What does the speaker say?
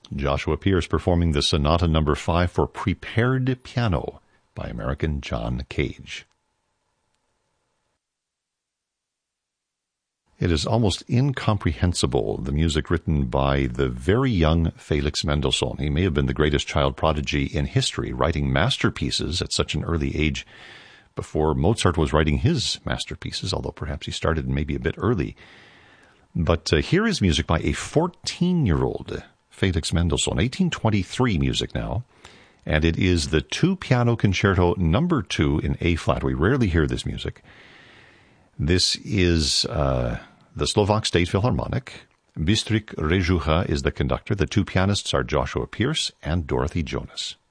Joshua Pierce performing the Sonata No. 5 for prepared piano by American John Cage. It is almost incomprehensible, the music written by the very young Felix Mendelssohn. He may have been the greatest child prodigy in history, writing masterpieces at such an early age before Mozart was writing his masterpieces, although perhaps he started maybe a bit early. But here is music by a 14-year-old Felix Mendelssohn, 1823 music now, and it is the two-piano concerto No. 2 in A-flat. We rarely hear this music. This is the Slovak State Philharmonic. Bystrik Režucha is the conductor. The two pianists are Joshua Pierce and Dorothy Jonas.